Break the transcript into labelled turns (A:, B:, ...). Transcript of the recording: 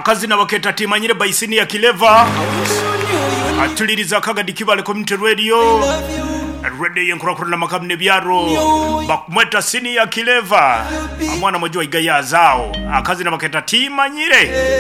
A: akazina baketa timanyire by Senior Clever atuliriza kagadi kibale community radio yenkurakurana makamne byaro bakumweta Senior Clever amwana mojwa igaya zao akazina baketa timanyire